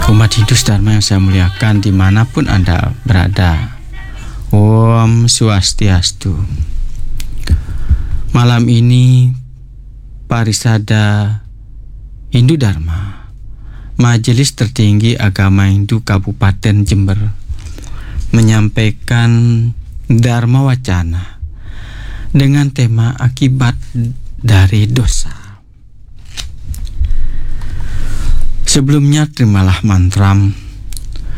Umat Hindu Dharma yang saya muliakan dimanapun Anda berada, Om Swastiastu. Malam ini Parisada Hindu Dharma, Majelis Tertinggi Agama Hindu Kabupaten Jember, menyampaikan Dharma Wacana dengan tema akibat dari dosa. Sebelumnya terimalah mantra